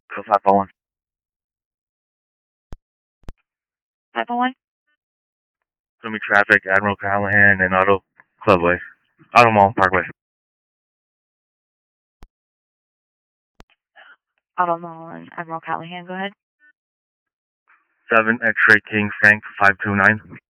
Go 501. 501? Show me traffic, Admiral Callahan, and Auto Clubway. Auto Mall Parkway. Auto Mall and Admiral Callahan, go ahead. 7 X-Ray King Frank 529.